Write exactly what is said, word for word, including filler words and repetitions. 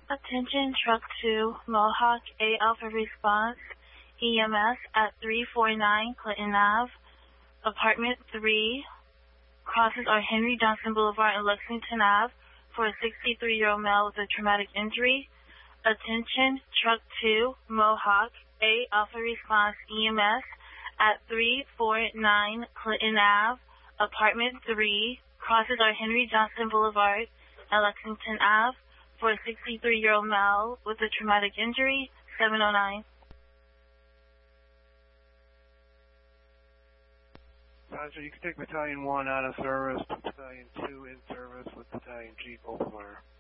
Attention Truck two, Mohawk A Alpha Response, E M S at three forty-nine Clinton Avenue, Apartment three, crosses our Henry Johnson Boulevard and Lexington Avenue for a sixty-three-year-old male with a traumatic injury. Attention Truck two, Mohawk A Alpha Response, E M S at three forty-nine Clinton Avenue, Apartment three, crosses our Henry Johnson Boulevard and Lexington Avenue for a sixty-three-year-old male with a traumatic injury, seven oh nine. Roger, you can take Battalion one out of service, Battalion two in service with Battalion G, both of our